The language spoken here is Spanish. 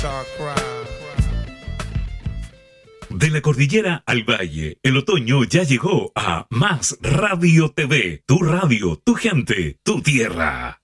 De la cordillera al valle, el otoño ya llegó a Más Radio TV, tu radio, tu gente, tu tierra.